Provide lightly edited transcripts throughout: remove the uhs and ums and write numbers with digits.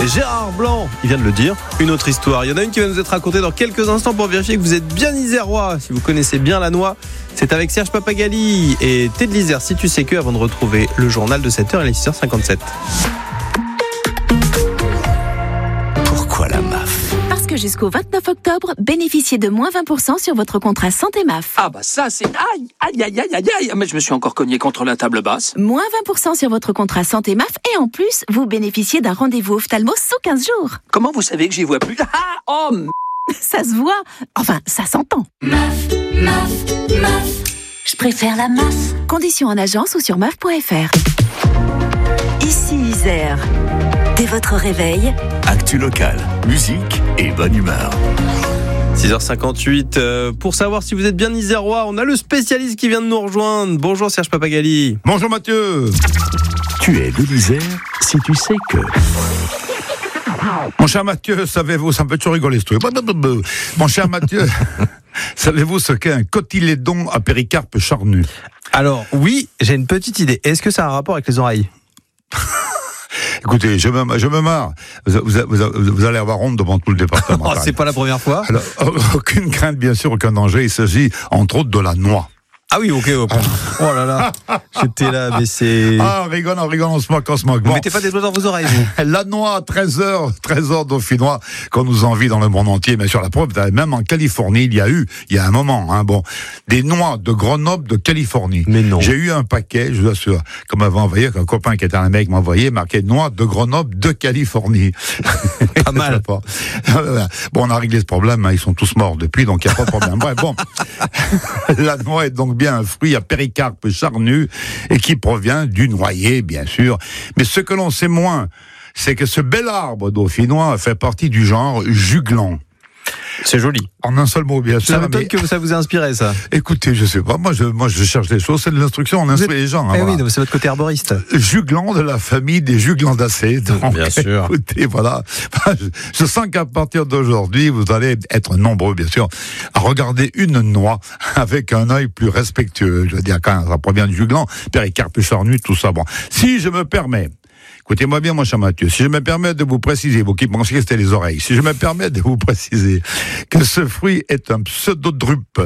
Gérard Blanc, il vient de le dire, une autre histoire. Il y en a une qui va nous être racontée dans quelques instants pour vérifier que vous êtes bien isérois. Si vous connaissez bien la noix, c'est avec Serge Papagali et Thé de l'Isère, si tu sais que, avant de retrouver le journal de 7h, il est 6h57. Pourquoi la MAF ? Parce que jusqu'au 29 octobre, bénéficiez de moins 20% sur votre contrat santé MAF. Ah bah ça c'est... Aïe. Mais je me suis encore cogné contre la table basse. Moins 20% sur votre contrat santé MAF et en plus, vous bénéficiez d'un rendez-vous ophtalmo sous 15 jours. Comment vous savez que j'y vois plus ? Ça se voit, enfin ça s'entend. MAF, je préfère la MAF. Conditions en agence ou sur maf.fr. Ici Isère. Dès votre réveil, Actu locale, musique et bonne humeur. 6h58, pour savoir si vous êtes bien isérois, on a le spécialiste qui vient de nous rejoindre. Bonjour Serge Papagali. Bonjour Mathieu. Tu es de l'Isère si tu sais que... Mon cher Mathieu, savez-vous, ça me fait toujours rigoler ce truc. Mon cher Mathieu, savez-vous ce qu'est un cotylédon à péricarpe charnu ? Alors oui, j'ai une petite idée. Est-ce que ça a un rapport avec les oreilles ? Écoutez, je me marre. Vous allez avoir honte devant tout le département. C'est pas la première fois. Alors, aucune crainte, bien sûr, aucun danger. Il s'agit, entre autres, de la noix. Ah oui, ok. Oh là là, j'étais là, mais c'est... Ah, on rigole, on se moque. Vous mettez pas des doigts dans vos oreilles, vous. La noix, trésor dauphinois qu'on nous envie dans le monde entier. Mais sur la preuve, même en Californie, il y a un moment, des noix de Grenoble, de Californie. Mais non. J'ai eu un paquet, je vous assure, comme m'avait envoyé, qu'un copain qui était un mec m'a envoyé, marqué noix de Grenoble, de Californie. Pas mal. Bon, on a réglé ce problème, ils sont tous morts depuis, donc il n'y a pas de problème. Bref, bon. La noix est donc bien un fruit à péricarpe charnu et qui provient du noyer, bien sûr. Mais ce que l'on sait moins, c'est que ce bel arbre dauphinois fait partie du genre juglan. C'est joli. En un seul mot, bien sûr. Ça m'étonne que ça vous ait inspiré, ça. Écoutez, je sais pas, moi je cherche des choses, c'est de l'instruction, on instruit les gens. Eh voilà. oui, c'est votre côté arboriste. Juglan de la famille des juglandacées. Donc, bien sûr. Écoutez, voilà. Je sens qu'à partir d'aujourd'hui, vous allez être nombreux, bien sûr, à regarder une noix avec un œil plus respectueux. Je veux dire, quand ça provient du juglan, péricarpe charnu, tout ça. Bon. Si je me permets, écoutez-moi bien, mon cher Mathieu, si je me permets de vous préciser, vous qui pensiez que c'était les oreilles, si je me permets de vous préciser que ce fruit est un pseudodrupe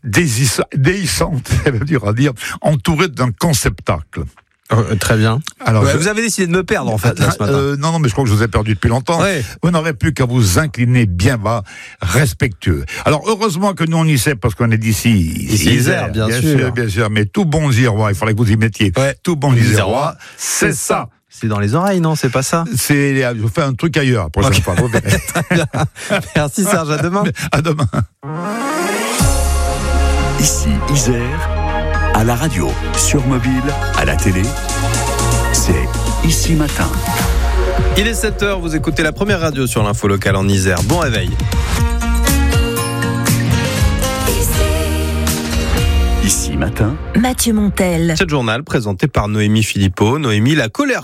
déhiscente, ça veut dire à dire, entouré d'un conceptacle. Très bien. Alors, vous avez décidé de me perdre, en fait, là, ce matin. Non, mais je crois que je vous ai perdu depuis longtemps. Ouais. Vous n'aurez plus qu'à vous incliner bien bas, respectueux. Alors, heureusement que nous, on y sait, parce qu'on est d'ici. Ici, Isère, bien sûr. Bien sûr, mais tout bon Isérois, il faudrait que vous y mettiez. Ouais. Tout bon Isérois, c'est ça. C'est dans les oreilles, non ? C'est pas ça ? Je fais un truc ailleurs, la prochaine fois. Vous verrez. Très bien. Merci Serge, à demain. À demain. Ici Isère, à la radio, sur mobile, à la télé, c'est Ici Matin. Il est 7h, vous écoutez la première radio sur l'info locale en Isère. Bon réveil. Ici Matin, Mathieu Montel. C'est le journal présenté par Noémie Philippot. Noémie, la colère